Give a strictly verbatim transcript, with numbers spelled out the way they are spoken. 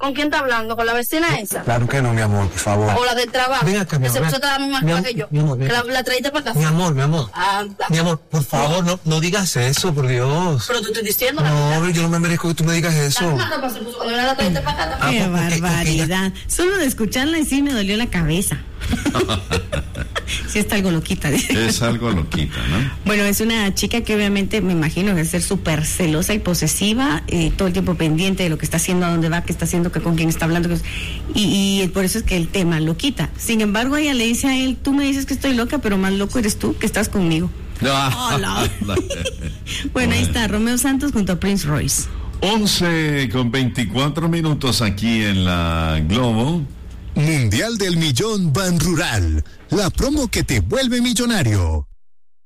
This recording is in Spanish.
¿Con quién está hablando? ¿Con la vecina esa? Claro que no, mi amor, por favor. ¿O la del trabajo? Ven acá, mi amor. Esa está la misma Mi am- que yo. mi amor, ven. Que la, la traíste para acá. Mi amor, mi amor. Anda. Mi amor, por favor, no, no digas eso, por Dios. Pero te estoy diciendo la No, verdad. hombre, yo no me merezco que tú me digas La eso. misma ropa se puso cuando la traíste para acá. Ah, Qué ok, ok, barbaridad. Solo de escucharla y sí me dolió la cabeza. Sí está algo loquita. dice. Es algo loquita, ¿no? Bueno, es una chica que obviamente me imagino que es ser súper celosa y posesiva, eh, todo el tiempo pendiente de lo que está haciendo, a dónde va, qué está haciendo, que con quién está hablando. que- Y, y por eso es que el tema lo quita. Sin embargo, ella le dice a él, tú me dices que estoy loca, pero más loco eres tú, que estás conmigo. Hola. Bueno, ahí está, Romeo Santos junto a Prince Royce. once con veinticuatro minutos aquí en la Globo. Mundial del Millón Ban Rural, la promo que te vuelve millonario.